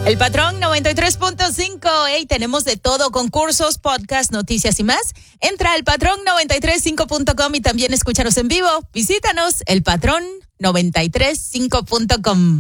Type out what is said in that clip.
El Patrón 93.5. Hey, tenemos de todo, concursos, podcast, noticias y más. Entra al patrón935.com y también escúchanos en vivo. Visítanos, elpatrón935.com.